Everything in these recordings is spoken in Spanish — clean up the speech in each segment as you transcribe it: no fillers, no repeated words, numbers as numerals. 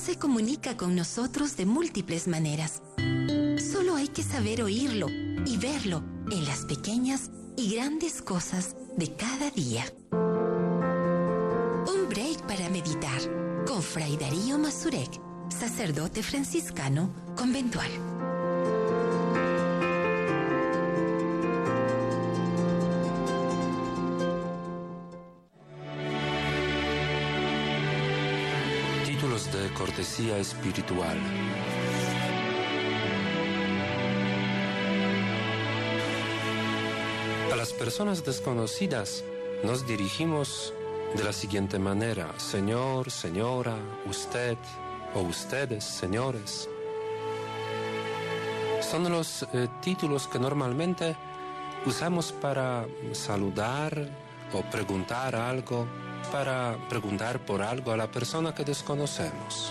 se comunica con nosotros de múltiples maneras. Solo hay que saber oírlo y verlo en las pequeñas y grandes cosas de cada día. Un break para meditar con Fray Darío Mazurek, sacerdote franciscano conventual. Títulos de cortesía espiritual. A las personas desconocidas nos dirigimos de la siguiente manera: señor, señora, usted o ustedes, señores. Son los títulos que normalmente usamos para saludar o preguntar algo, para preguntar por algo a la persona que desconocemos.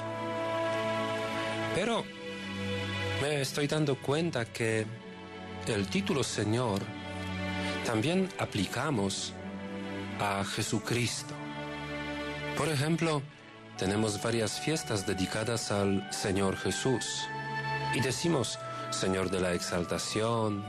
Pero me estoy dando cuenta que el título Señor también aplicamos a Jesucristo. Por ejemplo, tenemos varias fiestas dedicadas al Señor Jesús y decimos Señor de la Exaltación.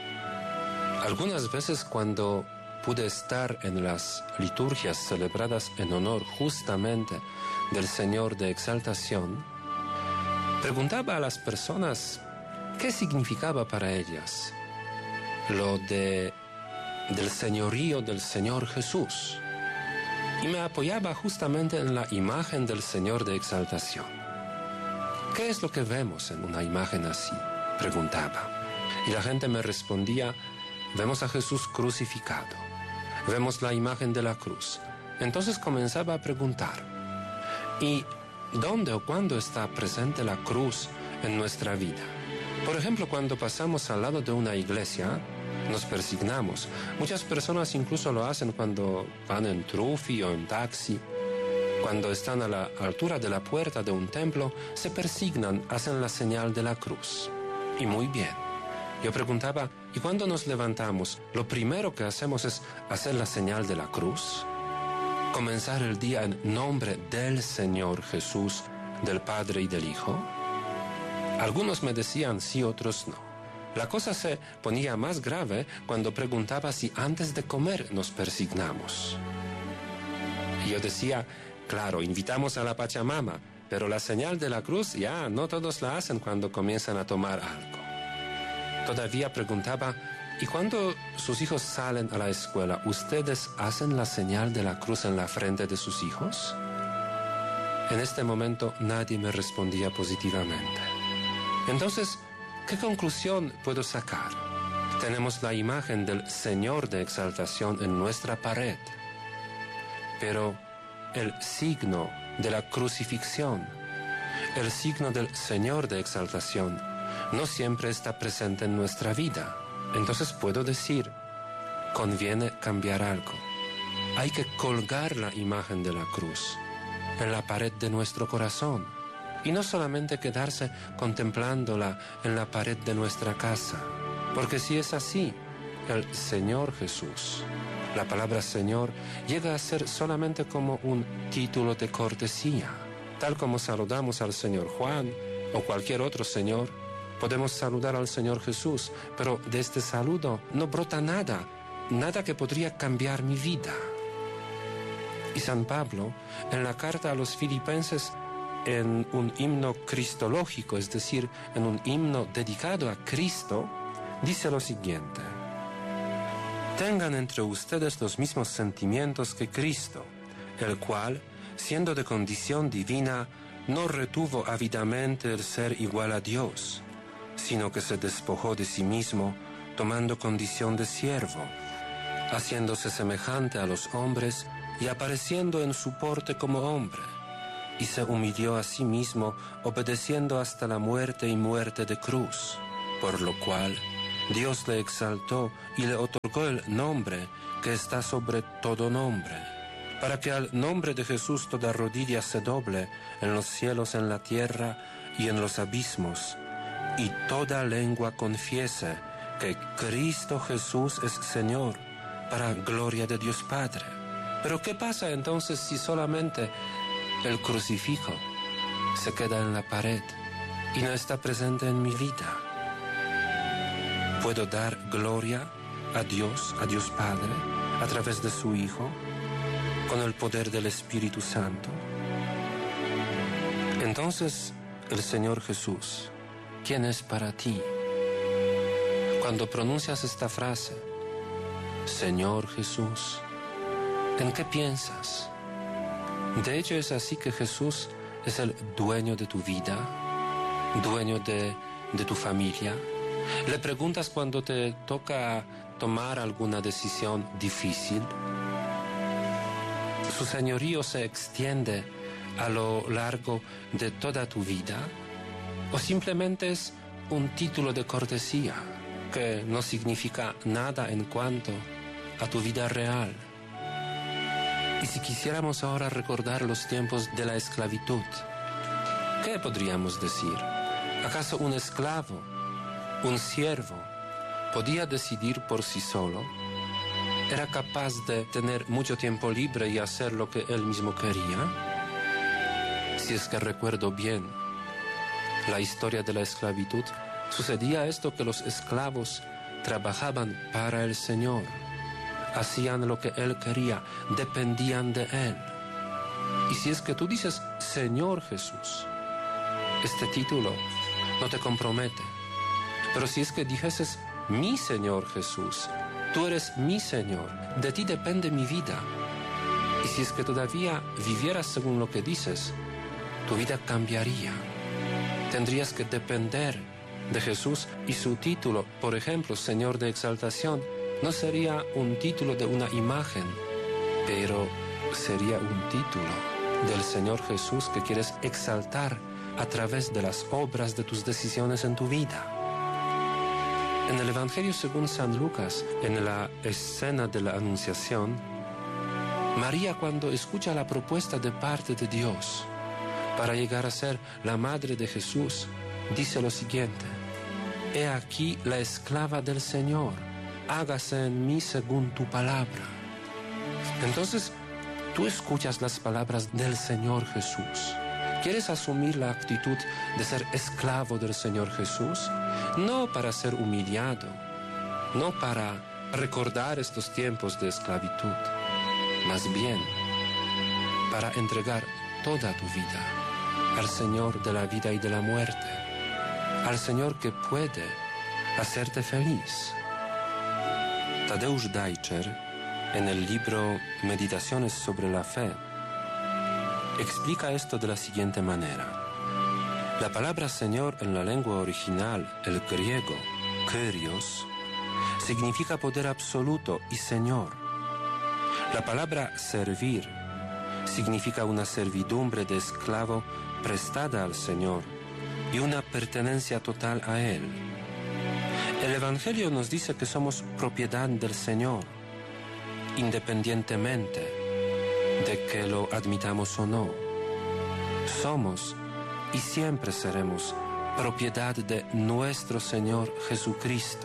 Algunas veces cuando pude estar en las liturgias celebradas en honor justamente del Señor de Exaltación, preguntaba a las personas qué significaba para ellas lo del señorío del Señor Jesús, y me apoyaba justamente en la imagen del Señor de Exaltación. ¿Qué es lo que vemos en una imagen así?, preguntaba. Y la gente me respondía: vemos a Jesús crucificado, vemos la imagen de la cruz. Entonces comenzaba a preguntar: ¿y dónde o cuándo está presente la cruz en nuestra vida? Por ejemplo, cuando pasamos al lado de una iglesia, nos persignamos. Muchas personas incluso lo hacen cuando van en trufi o en taxi. Cuando están a la altura de la puerta de un templo, se persignan, hacen la señal de la cruz. Y muy bien. Yo preguntaba: ¿y cuando nos levantamos, lo primero que hacemos es hacer la señal de la cruz? ¿Comenzar el día en nombre del Señor Jesús, del Padre y del Hijo? Algunos me decían sí, otros no. La cosa se ponía más grave cuando preguntaba si antes de comer nos persignamos. Y yo decía: claro, invitamos a la Pachamama, pero la señal de la cruz ya no todos la hacen cuando comienzan a tomar algo. Todavía preguntaba: ¿y cuando sus hijos salen a la escuela, ustedes hacen la señal de la cruz en la frente de sus hijos? En este momento nadie me respondía positivamente. Entonces, ¿qué conclusión puedo sacar? Tenemos la imagen del Señor de Exaltación en nuestra pared, pero el signo de la crucifixión, el signo del Señor de Exaltación, no siempre está presente en nuestra vida. Entonces puedo decir: conviene cambiar algo. Hay que colgar la imagen de la cruz en la pared de nuestro corazón, y no solamente quedarse contemplándola en la pared de nuestra casa. Porque si es así, el Señor Jesús, la palabra Señor, llega a ser solamente como un título de cortesía. Tal como saludamos al Señor Juan o cualquier otro Señor, podemos saludar al Señor Jesús, pero de este saludo no brota nada que podría cambiar mi vida. Y San Pablo, en la carta a los Filipenses, en un himno cristológico, es decir, en un himno dedicado a Cristo, dice lo siguiente: tengan entre ustedes los mismos sentimientos que Cristo, el cual, siendo de condición divina, no retuvo ávidamente el ser igual a Dios, sino que se despojó de sí mismo, tomando condición de siervo, haciéndose semejante a los hombres y apareciendo en su porte como hombre. Y se humilló a sí mismo, obedeciendo hasta la muerte y muerte de cruz, por lo cual Dios le exaltó y le otorgó el nombre que está sobre todo nombre, para que al nombre de Jesús toda rodilla se doble, en los cielos, en la tierra y en los abismos, y toda lengua confiese que Cristo Jesús es Señor, para gloria de Dios Padre. Pero ¿qué pasa entonces si solamente el crucifijo se queda en la pared y no está presente en mi vida. Puedo dar gloria a Dios Padre, a través de su Hijo, con el poder del Espíritu Santo. Entonces, el Señor Jesús, ¿quién es para ti? Cuando pronuncias esta frase, Señor Jesús, ¿en qué piensas? De hecho, es así que Jesús es el dueño de tu vida, dueño de tu familia. Le preguntas cuando te toca tomar alguna decisión difícil. Su señorío se extiende a lo largo de toda tu vida, o simplemente es un título de cortesía que no significa nada en cuanto a tu vida real. Y si quisiéramos ahora recordar los tiempos de la esclavitud, ¿qué podríamos decir? ¿Acaso un esclavo, un siervo, podía decidir por sí solo? ¿Era capaz de tener mucho tiempo libre y hacer lo que él mismo quería? Si es que recuerdo bien la historia de la esclavitud, sucedía esto, que los esclavos trabajaban para el Señor, hacían lo que Él quería, dependían de Él. Y si es que tú dices Señor Jesús, este título no te compromete. Pero si es que dijeses mi Señor Jesús, tú eres mi Señor, de ti depende mi vida. Y si es que todavía vivieras según lo que dices, tu vida cambiaría. Tendrías que depender de Jesús, y su título, por ejemplo, Señor de Exaltación, no sería un título de una imagen, pero sería un título del Señor Jesús que quieres exaltar a través de las obras de tus decisiones en tu vida. En el Evangelio según San Lucas, en la escena de la Anunciación, María, cuando escucha la propuesta de parte de Dios para llegar a ser la madre de Jesús, dice lo siguiente: He aquí la esclava del Señor, hágase en mí según tu palabra. Entonces, tú escuchas las palabras del Señor Jesús. ¿Quieres asumir la actitud de ser esclavo del Señor Jesús? No para ser humillado, no para recordar estos tiempos de esclavitud, más bien para entregar toda tu vida al Señor de la vida y de la muerte, al Señor que puede hacerte feliz. Tadeusz Deicher, en el libro Meditaciones sobre la Fe, explica esto de la siguiente manera. La palabra Señor en la lengua original, el griego, Kyrios, significa poder absoluto y Señor. La palabra servir significa una servidumbre de esclavo prestada al Señor y una pertenencia total a Él. El Evangelio nos dice que somos propiedad del Señor, independientemente de que lo admitamos o no. Somos y siempre seremos propiedad de nuestro Señor Jesucristo.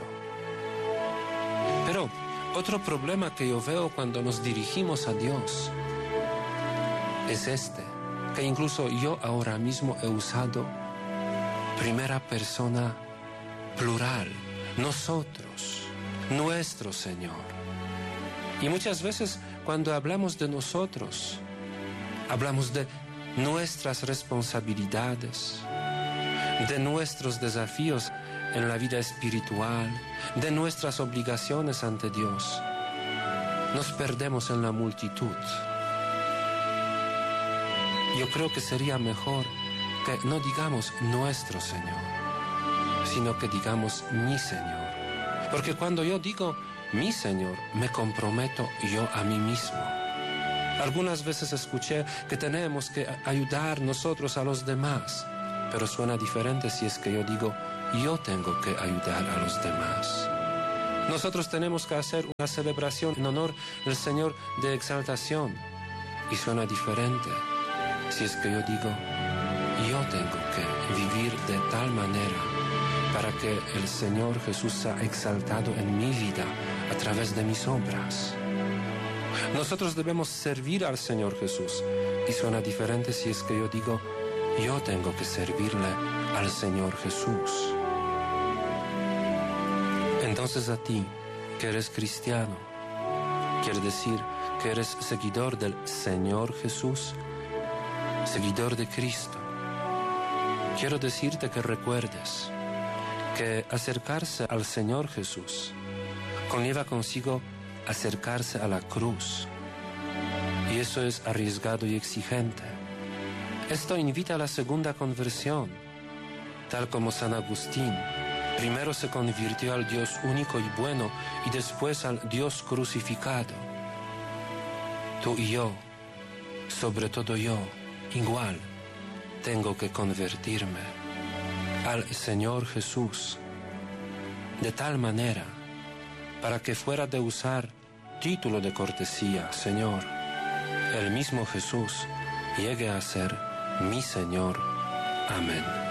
Pero otro problema que yo veo cuando nos dirigimos a Dios es que incluso yo ahora mismo he usado primera persona plural, nosotros, nuestro Señor. Y muchas veces cuando hablamos de nosotros, hablamos de nuestras responsabilidades, de nuestros desafíos en la vida espiritual, de nuestras obligaciones ante Dios. Nos perdemos en la multitud. Yo creo que sería mejor que no digamos nuestro Señor, sino que digamos mi Señor. Porque cuando yo digo mi Señor, me comprometo yo a mí mismo. Algunas veces escuché que tenemos que ayudar nosotros a los demás, pero suena diferente si es que yo digo yo tengo que ayudar a los demás. Nosotros tenemos que hacer una celebración en honor del Señor de Exaltación, y suena diferente si es que yo digo yo tengo que vivir de tal manera para que el Señor Jesús sea exaltado en mi vida a través de mis obras. Nosotros debemos servir al Señor Jesús, y suena diferente si es que yo digo yo tengo que servirle al Señor Jesús. Entonces a ti, que eres cristiano, quiere decir que eres seguidor del Señor Jesús, seguidor de Cristo. Quiero decirte que recuerdes que acercarse al Señor Jesús conlleva consigo acercarse a la cruz. Y eso es arriesgado y exigente. Esto invita a la segunda conversión, tal como San Agustín. Primero se convirtió al Dios único y bueno y después al Dios crucificado. Tú y yo, sobre todo yo, igual, tengo que convertirme al Señor Jesús de tal manera para que fuera de usar título de cortesía, Señor, el mismo Jesús llegue a ser mi Señor. Amén.